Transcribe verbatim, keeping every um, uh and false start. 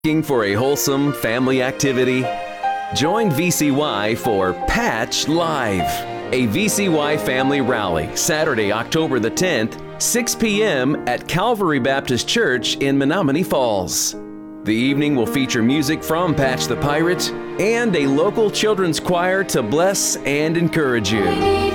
Looking for a wholesome family activity? Join V C Y for Patch Live, a V C Y family rally, Saturday, October the tenth, six p m at Calvary Baptist Church in Menomonee Falls. The evening will feature music from Patch the Pirate and a local children's choir to bless and encourage you.